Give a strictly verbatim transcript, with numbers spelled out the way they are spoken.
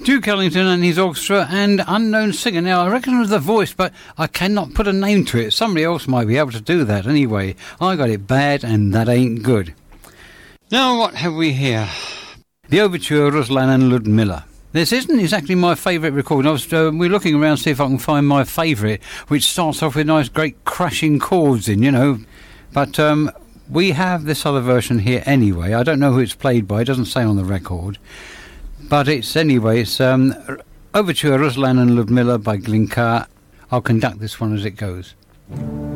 Duke Ellington and his orchestra and Unknown Singer. Now, I reckon it was the voice, but I cannot put a name to it. Somebody else might be able to do that. Anyway, I got it bad, and that ain't good. Now, what have we here? The Overture, Ruslan and Ludmilla. This isn't exactly my favourite recording. I was, uh, we're looking around to see if I can find my favourite, which starts off with nice, great crashing chords in, you know. But um, we have this other version here anyway. I don't know who it's played by. It doesn't say on the record. But it's, anyway, it's um, Overture, Ruslan and Ludmilla by Glinka. I'll conduct this one as it goes.